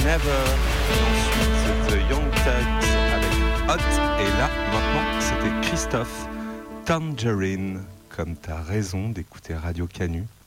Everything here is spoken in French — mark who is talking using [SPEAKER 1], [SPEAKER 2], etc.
[SPEAKER 1] Never. Ensuite, The Young Turks avec Hot. Et là, maintenant, c'était Christophe Tangerine. Comme t'as raison d'écouter Radio Canu.